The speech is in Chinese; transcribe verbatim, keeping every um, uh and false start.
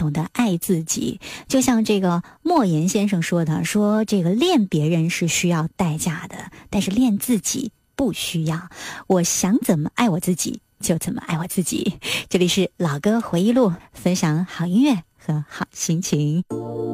懂得爱自己。就像这个莫言先生说的，说这个恋别人是需要代价的，但是恋自己不需要。我想怎么爱我自己就怎么爱我自己。这里是老歌回忆录，分享好音乐和好心情。